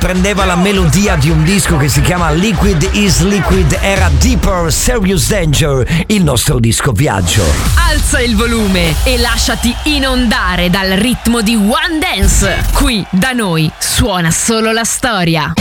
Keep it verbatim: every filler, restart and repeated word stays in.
riprendeva la melodia di un disco che si chiama Liquid is Liquid, era Deeper Serious Danger, il nostro disco viaggio. Alza il volume e lasciati inondare dal ritmo di One Dance. Qui da noi suona solo la storia.